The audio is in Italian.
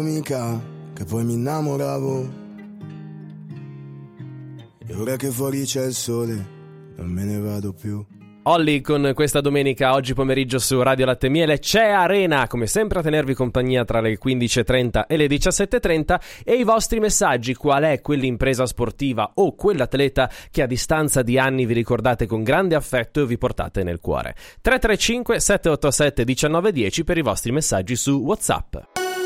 Amica, che poi mi innamoravo, e ora che fuori c'è il sole non me ne vado più. Olli con questa domenica, oggi pomeriggio su Radio Latte Miele c'è Arena, come sempre a tenervi compagnia tra le 15.30 e le 17.30, e i vostri messaggi: qual è quell'impresa sportiva o quell'atleta che a distanza di anni vi ricordate con grande affetto e vi portate nel cuore? 335 787 1910 per i vostri messaggi su WhatsApp.